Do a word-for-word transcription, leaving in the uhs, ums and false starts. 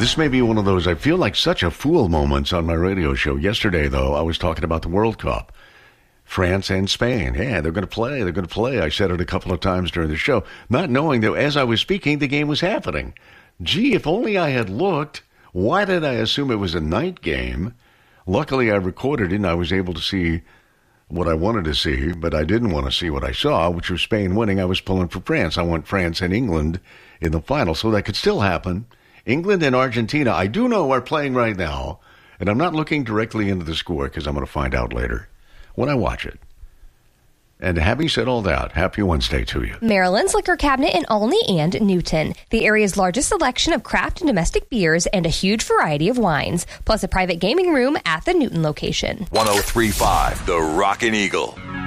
This may be one of those I feel like such a fool moments on my radio show. Yesterday, though, I was talking about the World Cup. France and Spain. Yeah, they're going to play. They're going to play. I said it a couple of times during the show, not knowing that as I was speaking, the game was happening. Gee, if only I had looked. Why did I assume it was a night game? Luckily, I recorded it and I was able to see what I wanted to see, but I didn't want to see what I saw, which was Spain winning. I was pulling for France. I want France and England in the final, so that could still happen. England and Argentina, I do know, are playing right now, and I'm not looking directly into the score because I'm going to find out later when I watch it. And having said all that, happy Wednesday to you. Maryland's Liquor Cabinet in Olney and Newton. The area's largest selection of craft and domestic beers and a huge variety of wines, plus a private gaming room at the Newton location. one oh three point five The Rockin' Eagle.